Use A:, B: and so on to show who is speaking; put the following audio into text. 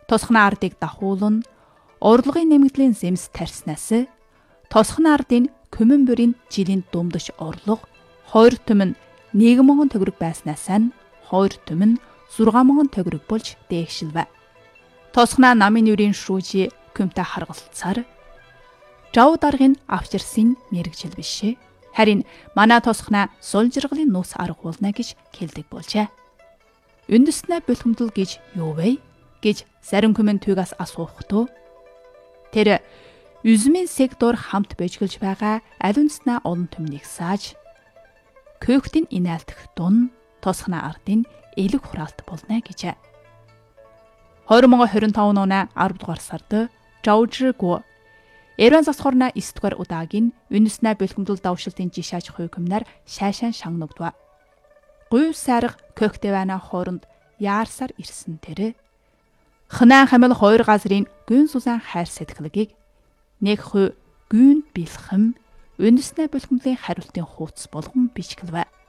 A: тосхны ардыг дахуулна, урлагын нэмэгдлийн зэмс тарснаас тосхны ардын көмөн бүрийн жилийн дундаж орлого 2 түмэн 1,000 төгрөг байснаас нь 2 түмэн 6,000 төгрөг болж дээгшилвэ. Тосхна намын нүрийн шүүжи көмтэй харгалцаар жав даргын авчирсын мэрэгжил бишээ. Харин манай тосхна сул жиргалын нуус аргуулна гэж хэлдэг болжээ. Үндэснэ бэлхэмдэл гэж юу вэ? Гэж зарим комментугаас асуухдаа тэр үзмийн сектор хамт бэжгэлж байгаа аль үндэснэ олон түмнийг сааж көөхтийн инээлдэх дун тосхна ардын элэг хураалт болно гэжээ. 2025 оны 10 дугаар сард Жаужргу Эрван засхорна 9 дугаар удаагийн үндэснэ бэлхэмдэл давшилтын жишааж хуйкмнаар шайшаан шангнагдва. Гуйв сарга көөхтэвана хооронд яарсаар ирсэн тэр хнаа хамил хоёр газрын гүн сузан хайр сэтгэлгийг нэг хуй гүн бэлхэм үндэснэ бэлхэмдлийн хариултын хууц болгон бичгэлвэ.